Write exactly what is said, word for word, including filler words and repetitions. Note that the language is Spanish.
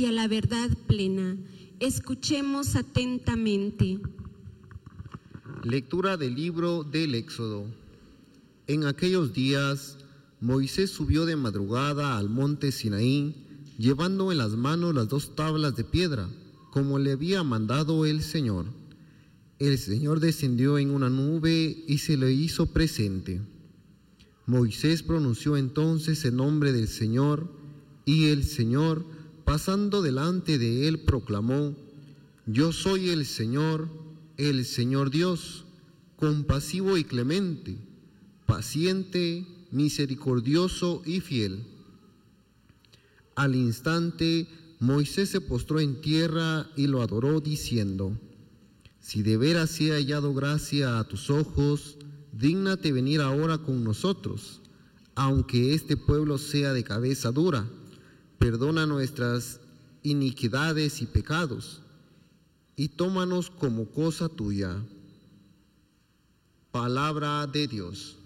y a la verdad plena. Escuchemos atentamente. Lectura del libro del Éxodo. En aquellos días, Moisés subió de madrugada al monte Sinaí, llevando en las manos las dos tablas de piedra, como le había mandado el Señor. El Señor descendió en una nube y se le hizo presente. Moisés pronunció entonces el nombre del Señor, y el Señor, pasando delante de él, proclamó: Yo soy el Señor, el Señor Dios, compasivo y clemente, paciente, misericordioso y fiel. Al instante, Moisés se postró en tierra y lo adoró, diciendo: Si de veras he hallado gracia a tus ojos, dígnate venir ahora con nosotros, aunque este pueblo sea de cabeza dura. Perdona nuestras iniquidades y pecados, y tómanos como cosa tuya. Palabra de Dios.